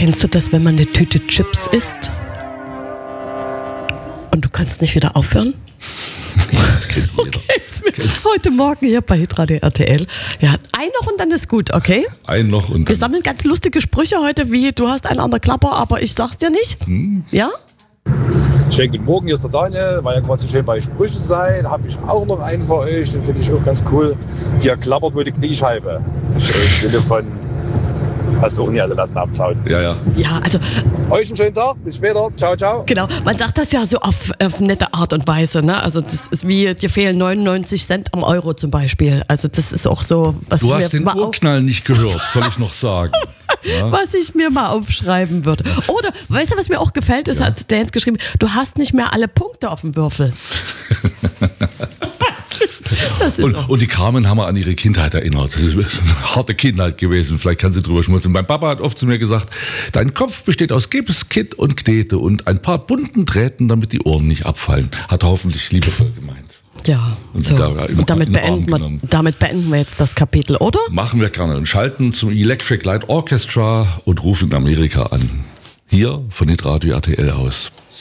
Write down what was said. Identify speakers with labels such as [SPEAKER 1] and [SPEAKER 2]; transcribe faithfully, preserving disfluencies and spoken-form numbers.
[SPEAKER 1] Kennst du das, wenn man eine Tüte Chips isst und du kannst nicht wieder aufhören? So geht's mir heute Morgen hier bei Hitradio R T L. Ja, ein noch und dann ist gut, okay?
[SPEAKER 2] Ein noch und dann.
[SPEAKER 1] Wir sammeln ganz lustige Sprüche heute, wie du hast einen an der Klapper, aber ich sag's dir nicht. Hm. Ja?
[SPEAKER 3] Schönen guten Morgen, hier ist der Daniel, weil ja gerade so schön bei Sprüche sein, habe ich auch noch einen für euch, den finde ich auch ganz cool. Dir klappert wohl die Kniescheibe. Im Sinne von, hast auch nie alle Latten abzaut.
[SPEAKER 2] Ja, ja.
[SPEAKER 1] Ja, also.
[SPEAKER 3] Euch einen schönen Tag, bis später, ciao, ciao.
[SPEAKER 1] Genau, man sagt das ja so auf, auf nette Art und Weise, ne? Also das ist wie, dir fehlen neunundneunzig Cent am Euro zum Beispiel. Also das ist auch so, was
[SPEAKER 2] du
[SPEAKER 1] ich
[SPEAKER 2] hast
[SPEAKER 1] mir
[SPEAKER 2] den
[SPEAKER 1] mal
[SPEAKER 2] Urknall auf- nicht gehört, soll ich noch sagen. Ja.
[SPEAKER 1] Was ich mir mal aufschreiben würde. Oder, weißt du, was mir auch gefällt, ist, ja. hat der Jens geschrieben, du hast nicht mehr alle Punkte auf dem Würfel. Das ist
[SPEAKER 2] und,
[SPEAKER 1] auch.
[SPEAKER 2] und die Carmen haben wir an ihre Kindheit erinnert. Das ist eine harte Kindheit gewesen, vielleicht kann sie drüber schmunzeln. Mein Papa hat oft zu mir gesagt, dein Kopf besteht aus Gips, Kitt und Knete und ein paar bunten Drähten, damit die Ohren nicht abfallen. Hat er hoffentlich liebevoll gemeint.
[SPEAKER 1] Ja,
[SPEAKER 2] und,
[SPEAKER 1] so.
[SPEAKER 2] da
[SPEAKER 1] und damit, beenden wir, damit beenden wir jetzt das Kapitel, oder?
[SPEAKER 2] Machen wir gerne und schalten zum Electric Light Orchestra und rufen in Amerika an. Hier von Hitradio R T L aus.